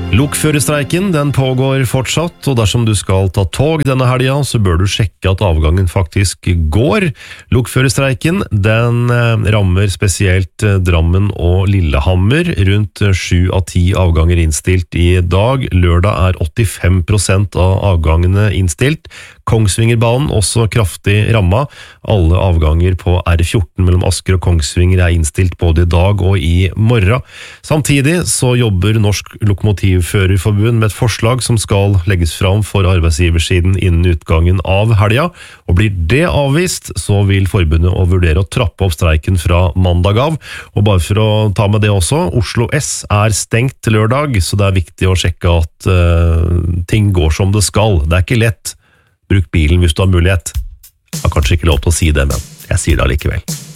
Lokførerstreiken, den pågår fortsatt, og dersom du skal ta tog denne helgen, så bør du sjekke at avgangen faktisk går. Lokførerstreiken, den rammer spesielt Drammen og Lillehammer. Rundt 7 av 10 avganger innstilt i dag. Lørdag 85% av avgangene innstilt. Kongsvingerbanen også kraftig ramma. Alle avganger på R14 mellom Asker og Kongsvinger innstilt både i dag og i morgen. Samtidig så jobber Norsk Lokomotivførerforbund med et forslag som skal legges fram for arbeidsgiversiden innen utgangen av helga, og blir det avvist, så vil forbundet å vurdere å trappe opp streiken fra mandag av. Og bare for å ta med det også, Oslo S stengt til lørdag, så det viktig å sjekke at ting går som det skal. Det ikke lett. Bruk bilen hvis du har mulighet. Jeg har kanskje ikke lov til å si det, men jeg sier det allikevel.